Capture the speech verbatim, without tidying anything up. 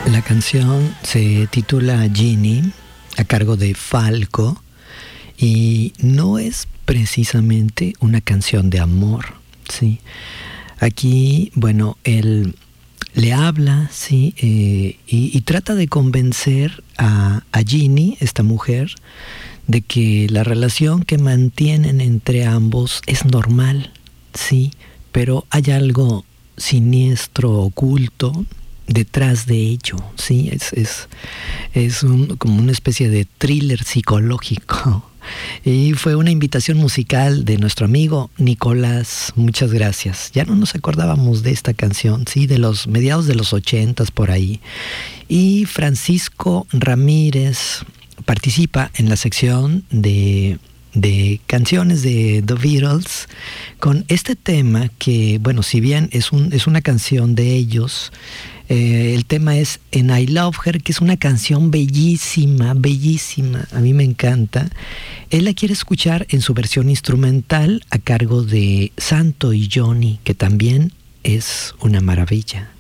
La canción se titula Genie, a cargo de Falco, y no es precisamente una canción de amor, ¿sí? Aquí, bueno, él le habla, ¿sí? Eh, y, y trata de convencer a, a Ginny, esta mujer, de que la relación que mantienen entre ambos es normal, ¿sí? Pero hay algo siniestro, oculto, detrás de ello, ¿sí? Es, es, es un, como una especie de thriller psicológico. Y fue una invitación musical de nuestro amigo Nicolás. Muchas gracias. Ya no nos acordábamos de esta canción, sí, de los mediados de los ochentas por ahí. Y Francisco Ramírez participa en la sección de, de canciones de The Beatles con este tema que, bueno, si bien es, un, es una canción de ellos, Eh, el tema es And I Love Her, que es una canción bellísima, bellísima, a mí me encanta. Él la quiere escuchar en su versión instrumental a cargo de Santo y Johnny, que también es una maravilla.